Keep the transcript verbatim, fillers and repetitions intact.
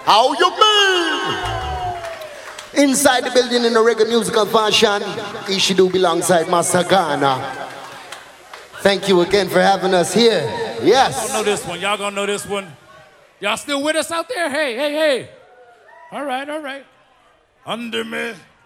How you mean? Inside the building in a reggae musical fashion, Ishidu alongside Master Ghana. Thank you again for having us here. Yes. Y'all know this one. Y'all gonna know this one. Y'all still with us out there? Hey, hey, hey. All right, all right. Under me.